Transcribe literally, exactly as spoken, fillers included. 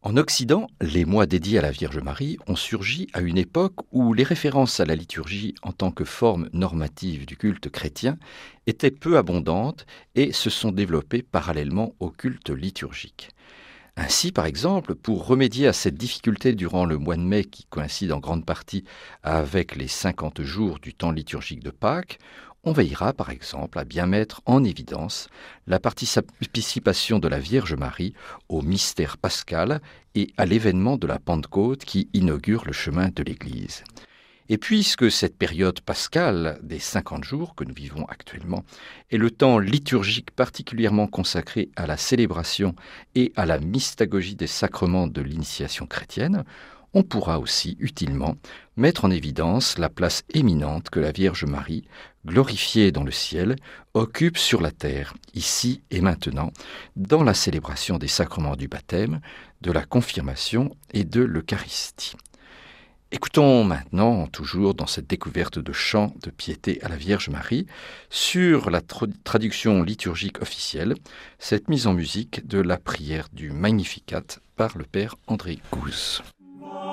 En Occident, les mois dédiés à la Vierge Marie ont surgi à une époque où les références à la liturgie en tant que forme normative du culte chrétien étaient peu abondantes et se sont développées parallèlement au culte liturgique. Ainsi, par exemple, pour remédier à cette difficulté durant le mois de mai qui coïncide en grande partie avec les cinquante jours du temps liturgique de Pâques, on veillera par exemple à bien mettre en évidence la participation de la Vierge Marie au mystère pascal et à l'événement de la Pentecôte qui inaugure le chemin de l'Église. Et puisque cette période pascale des cinquante jours que nous vivons actuellement est le temps liturgique particulièrement consacré à la célébration et à la mystagogie des sacrements de l'initiation chrétienne, on pourra aussi utilement mettre en évidence la place éminente que la Vierge Marie, glorifiée dans le ciel, occupe sur la terre, ici et maintenant, dans la célébration des sacrements du baptême, de la confirmation et de l'Eucharistie. Écoutons maintenant, toujours dans cette découverte de chants de piété à la Vierge Marie, sur la tra- traduction liturgique officielle, cette mise en musique de la prière du Magnificat par le Père André Gouze.